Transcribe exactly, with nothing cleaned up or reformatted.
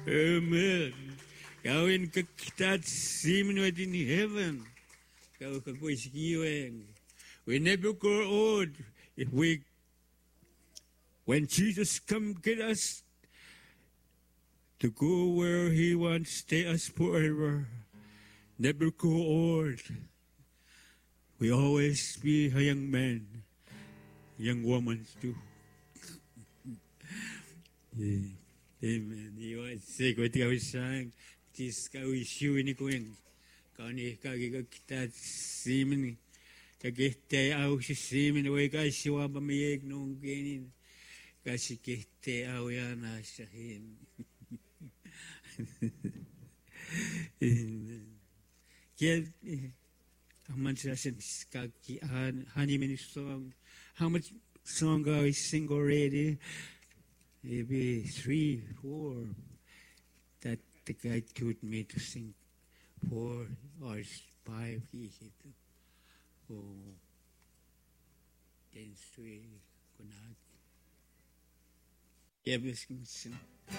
Amen. Gawin kakitat simin what in heaven. Gaw kakuiskiweng. We never grow old if we, when Jesus come get us to go where He wants, stay us forever. Never grow old. We always be a young man, young woman too. Yeah. Amen. You want to say what I was saying? This guy is you in the going. Can you get that semen? Get the house semen away, guys. You want me egg no gaining. Guys, get the Auyana Shahim. Get how much I said, honey, many song. How much song I sing already? Maybe three, four. That the guy taught me to sing four or five. He said, oh, then three, good night. Yeah,